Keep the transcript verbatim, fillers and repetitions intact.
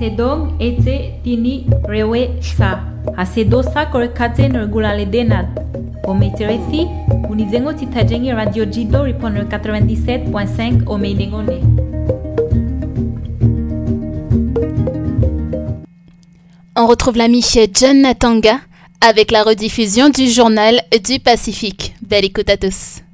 Sedong ete tini rewe sa. Hasedosa korekate nergulale denad. Ometerethi, unizengo titajengi Radio Jido Ripon quatre-vingt-dix-sept point cinq Omeinengone. On retrouve l'ami John Natanga avec la rediffusion du journal du Pacifique. Belle écoute à tous.